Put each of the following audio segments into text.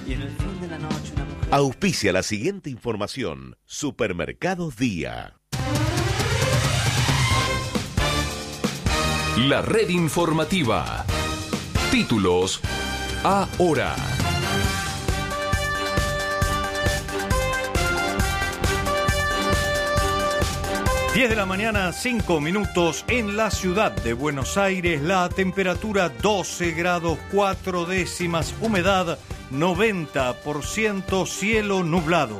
Y en el fin de la noche una mujer... Auspicia la siguiente información. Supermercados Día. La red informativa. Títulos ahora. 10 de la mañana, 5 minutos en la ciudad de Buenos Aires. La temperatura 12 grados 4 décimas, humedad 90%, cielo nublado.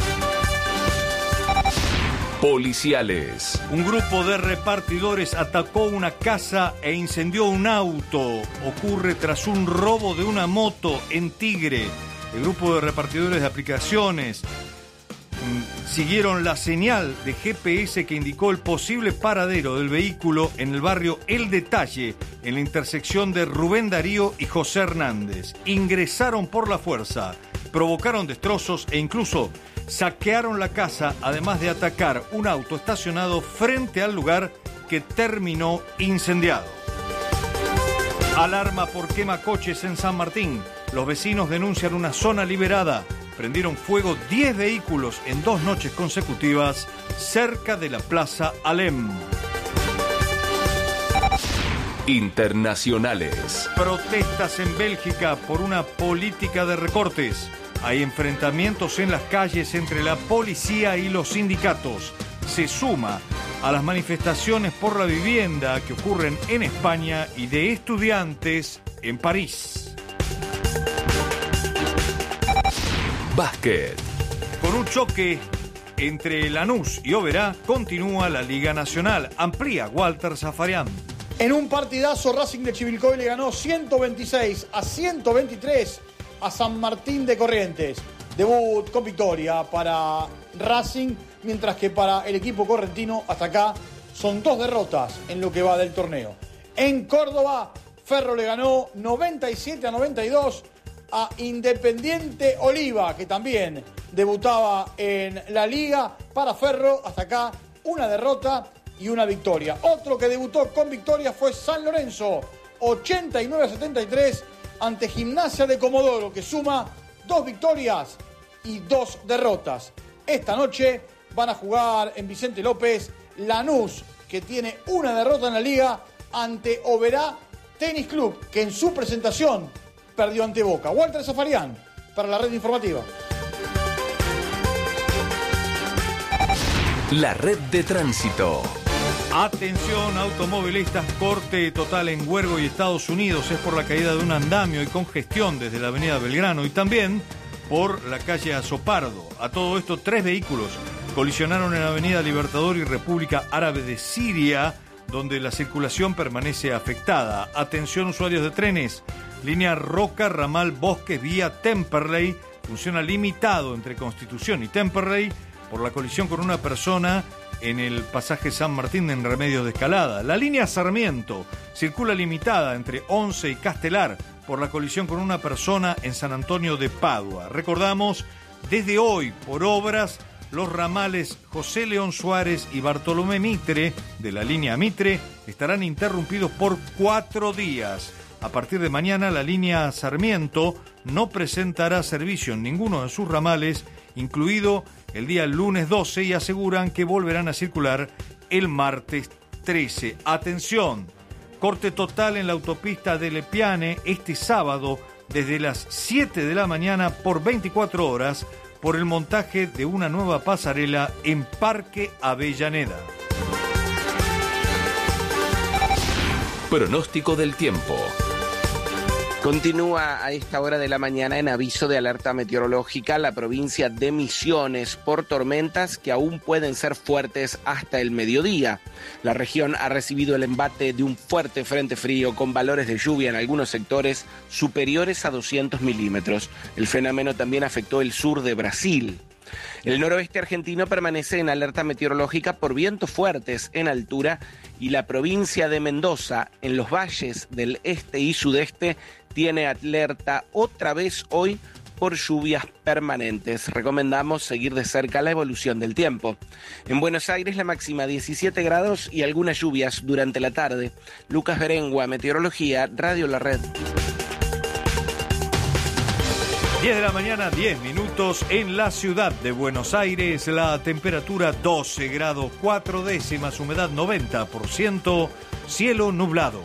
Policiales. Un grupo de repartidores atacó una casa e incendió un auto. Ocurre tras un robo de una moto en Tigre. El grupo de repartidores de aplicaciones siguieron la señal de GPS que indicó el posible paradero del vehículo en el barrio El Detalle, en la intersección de Rubén Darío y José Hernández. Ingresaron por la fuerza, provocaron destrozos e incluso saquearon la casa, además de atacar un auto estacionado frente al lugar que terminó incendiado. Alarma por quemacoches en San Martín. Los vecinos denuncian una zona liberada. Prendieron fuego 10 vehículos en 2 noches consecutivas cerca de la Plaza Alem. Internacionales. Protestas en Bélgica por una política de recortes. Hay enfrentamientos en las calles entre la policía y los sindicatos. Se suma a las manifestaciones por la vivienda que ocurren en España y de estudiantes en París. Básquet. Con un choque entre Lanús y Oberá, continúa la Liga Nacional. Amplía Walter Zafarian. En un partidazo, Racing de Chivilcoy le ganó 126-123 a San Martín de Corrientes. Debut con victoria para Racing, mientras que para el equipo correntino hasta acá son 2 derrotas en lo que va del torneo. En Córdoba, Ferro le ganó 97-92 a Independiente Oliva, que también debutaba en la liga. Para Ferro, hasta acá, una derrota y una victoria. Otro que debutó con victoria fue San Lorenzo, 89-73 ante Gimnasia de Comodoro, que suma 2 victorias y 2 derrotas. Esta noche van a jugar en Vicente López Lanús, que tiene una derrota en la liga, ante Oberá Tenis Club, que en su presentación perdió ante Boca. Walter Zafarian para la red informativa. La red de tránsito. Atención automovilistas, corte total en Huergo y Estados Unidos. Es por la caída de un andamio y congestión desde la avenida Belgrano y también por la calle Azopardo. A todo esto, 3 vehículos colisionaron en la avenida Libertador y República Árabe de Siria, donde la circulación permanece afectada. Atención usuarios de trenes. Línea Roca, ramal Bosques, vía Temperley. Funciona limitado entre Constitución y Temperley por la colisión con una persona en el pasaje San Martín en Remedios de Escalada. La línea Sarmiento circula limitada entre Once y Castelar por la colisión con una persona en San Antonio de Padua. Recordamos, desde hoy, por obras, los ramales José León Suárez y Bartolomé Mitre de la línea Mitre estarán interrumpidos por 4 días. A partir de mañana, la línea Sarmiento no presentará servicio en ninguno de sus ramales, incluido el día lunes 12, y aseguran que volverán a circular el martes 13. Atención, corte total en la autopista de Lepiane este sábado desde las 7 de la mañana por 24 horas por el montaje de una nueva pasarela en Parque Avellaneda. Pronóstico del tiempo. Continúa a esta hora de la mañana en aviso de alerta meteorológica la provincia de Misiones por tormentas que aún pueden ser fuertes hasta el mediodía. La región ha recibido el embate de un fuerte frente frío con valores de lluvia en algunos sectores superiores a 200 milímetros. El fenómeno también afectó el sur de Brasil. El noroeste argentino permanece en alerta meteorológica por vientos fuertes en altura y la provincia de Mendoza, en los valles del este y sudeste, tiene alerta otra vez hoy por lluvias permanentes. Recomendamos seguir de cerca la evolución del tiempo. En Buenos Aires la máxima 17 grados y algunas lluvias durante la tarde. Lucas Berengua, Meteorología, Radio La Red. 10 de la mañana, 10 minutos en la ciudad de Buenos Aires. La temperatura 12 grados 4 décimas, humedad 90%, cielo nublado.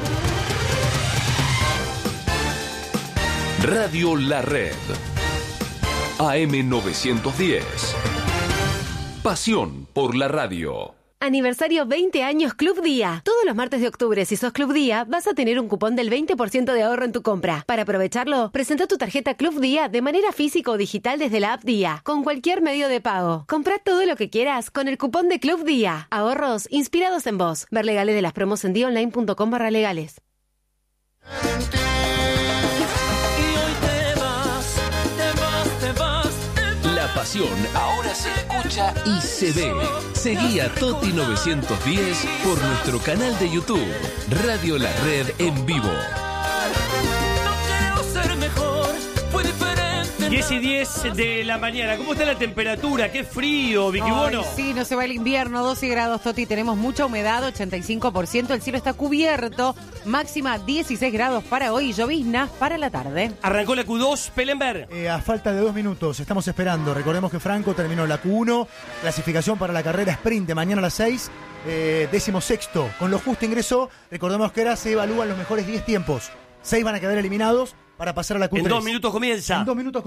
Radio La Red. AM 910. Pasión por la radio. Aniversario 20 años Club Día. Todos los martes de octubre, si sos Club Día, vas a tener un cupón del 20% de ahorro en tu compra. Para aprovecharlo, presenta tu tarjeta Club Día de manera física o digital desde la app Día, con cualquier medio de pago. Comprá todo lo que quieras con el cupón de Club Día. Ahorros inspirados en vos. Ver legales de las promos en dionline.com/legales. La pasión ahora se escucha y se ve. Seguí a Toti 910 por nuestro canal de YouTube, Radio La Red en vivo. 10:10 de la mañana. ¿Cómo está la temperatura? ¡Qué frío, Vicky Bono! Sí, no se va el invierno, 12 grados, Toti. Tenemos mucha humedad, 85%. El cielo está cubierto. Máxima 16 grados para hoy. Lloviznas para la tarde. Arrancó la Q2, Pellenberg. A falta de 2 minutos, estamos esperando. Recordemos que Franco terminó la Q1. Clasificación para la carrera sprint de mañana a las 6. 16º. Con lo justo ingresó. Recordemos que ahora se evalúan los mejores 10 tiempos. 6 van a quedar eliminados para pasar a la Q3. En 2 minutos comienza. En 2 minutos